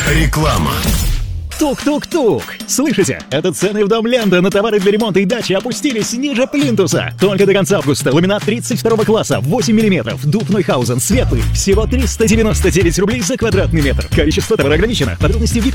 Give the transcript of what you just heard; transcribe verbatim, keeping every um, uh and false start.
Реклама. Тук-тук-тук! Слышите? Это цены в Дом Ленда на товары для ремонта и дачи опустились ниже плинтуса. Только до конца августа ламинат тридцать второго класса, восемь миллиметров, дуб Нойхаузен, светлый. Всего триста девяносто девять рублей за квадратный метр. Количество товара ограничено. Подробности в